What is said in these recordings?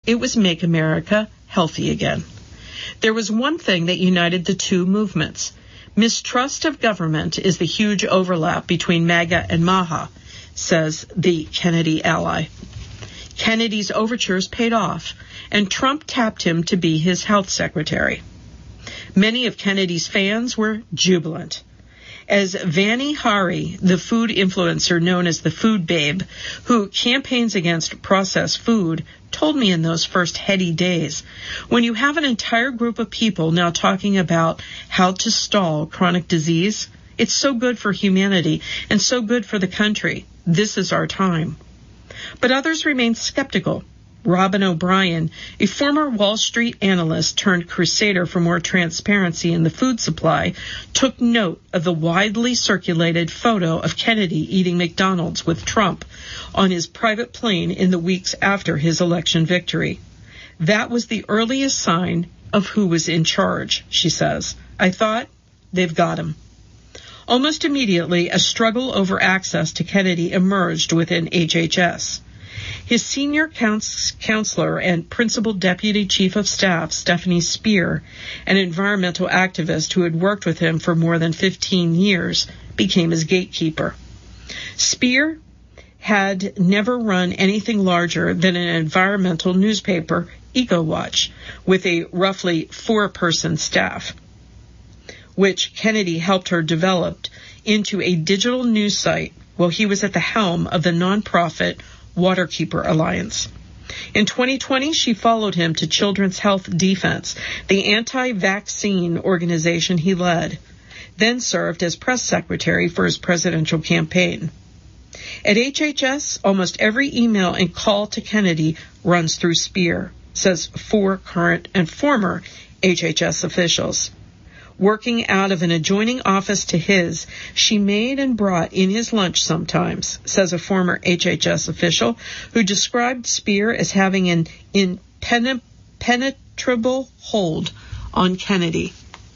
It was Make America Healthy Again. There was one thing that united the two movements. Mistrust of government is the huge overlap between MAGA and MAHA, says the Kennedy ally. Kennedy's overtures paid off, and Trump tapped him to be his health secretary. Many of Kennedy's fans were jubilant. As Vani Hari, the food influencer known as the Food Babe, who campaigns against processed food, told me in those first heady days, when you have an entire group of people now talking about how to stall chronic disease, it's so good for humanity and so good for the country. This is our time. But others remain skeptical. Robin O'Brien, a former Wall Street analyst turned crusader for more transparency in the food supply, took note of the widely circulated photo of Kennedy eating McDonald's with Trump on his private plane in the weeks after his election victory. That was the earliest sign of who was in charge, she says. I thought, they've got him. Almost immediately, a struggle over access to Kennedy emerged within HHS. His senior counselor and principal deputy chief of staff, Stephanie Speer, an environmental activist who had worked with him for more than 15 years, became his gatekeeper. Speer had never run anything larger than an environmental newspaper, EcoWatch, with a roughly 4-person staff, which Kennedy helped her develop into a digital news site while he was at the helm of the nonprofit Waterkeeper Alliance. In 2020, she followed him to Children's Health Defense, the anti-vaccine organization he led, then served as press secretary for his presidential campaign. At HHS, almost every email and call to Kennedy runs through Speer, says 4 current and former HHS officials. Working out of an adjoining office to his, she made and brought in his lunch sometimes, says a former HHS official who described Speer as having an impenetrable hold on Kennedy.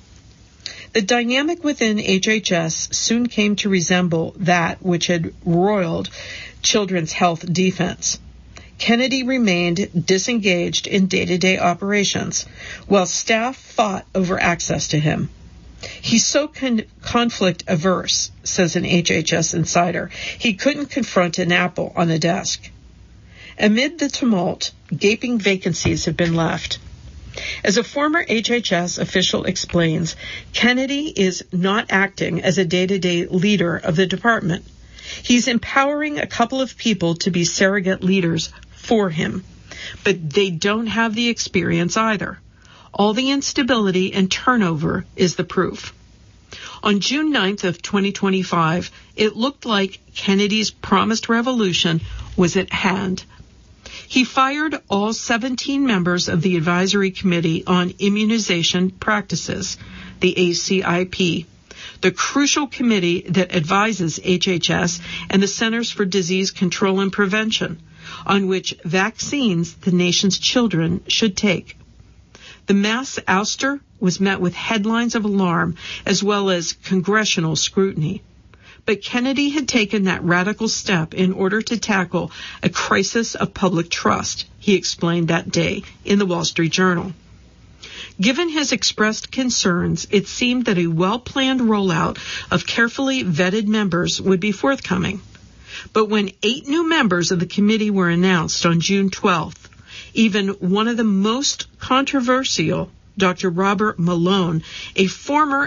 The dynamic within HHS soon came to resemble that which had roiled Children's Health Defense. Kennedy remained disengaged in day-to-day operations, while staff fought over access to him. He's so conflict-averse, says an HHS insider, he couldn't confront an apple on a desk. Amid the tumult, gaping vacancies have been left. As a former HHS official explains, Kennedy is not acting as a day-to-day leader of the department. He's empowering a couple of people to be surrogate leaders for him, but they don't have the experience either. All the instability and turnover is the proof. On June 9th of 2025, it looked like Kennedy's promised revolution was at hand. He fired all 17 members of the Advisory Committee on Immunization Practices, the ACIP, the crucial committee that advises HHS and the Centers for Disease Control and Prevention, on which vaccines the nation's children should take. The mass ouster was met with headlines of alarm as well as congressional scrutiny. But Kennedy had taken that radical step in order to tackle a crisis of public trust, he explained that day in the Wall Street Journal. Given his expressed concerns, it seemed that a well-planned rollout of carefully vetted members would be forthcoming. But when 8 new members of the committee were announced on June 12th, even one of the most controversial, Dr. Robert Malone, a former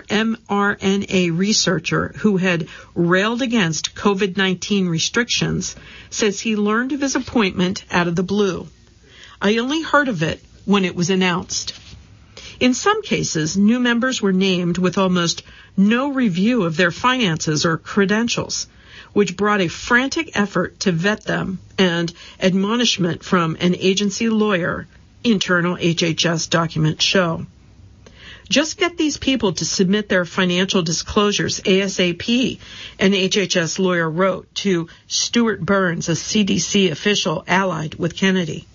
mRNA researcher who had railed against COVID-19 restrictions, says he learned of his appointment out of the blue. I only heard of it when it was announced. In some cases, new members were named with almost no review of their finances or credentials, which brought a frantic effort to vet them and admonishment from an agency lawyer, internal HHS documents show. Just get these people to submit their financial disclosures ASAP, an HHS lawyer wrote to Stuart Burns, a CDC official allied with Kennedy.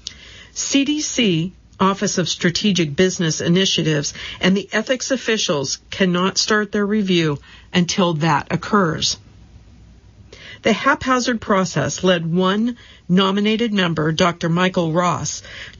CDC, Office of Strategic Business Initiatives, and the ethics officials cannot start their review until that occurs. The haphazard process led one nominated member, Dr. Michael Ross,